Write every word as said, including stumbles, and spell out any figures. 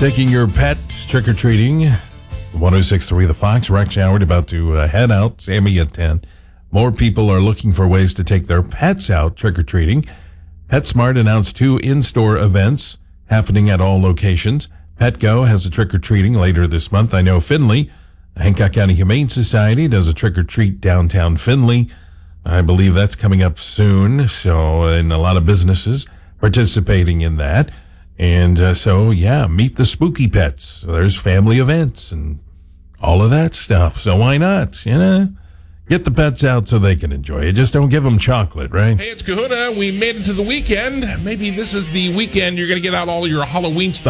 Taking your pet trick-or-treating. one oh six point three The Fox. Rex Howard about to uh, head out. Sammy at ten. More people are looking for ways to take their pets out trick-or-treating. PetSmart announced two in-store events happening at all locations. Petco has a trick-or-treating later this month. I know Findlay, Hancock County Humane Society, does a trick-or-treat downtown Findlay. I believe that's coming up soon. So, and a lot of businesses participating in that. And uh, so, yeah, meet the spooky pets. So there's family events and all of that stuff. So why not, you know? Get the pets out so they can enjoy it. Just don't give them chocolate, right? Hey, it's Kahuna. We made it to the weekend. Maybe this is the weekend you're going to get out all your Halloween stuff.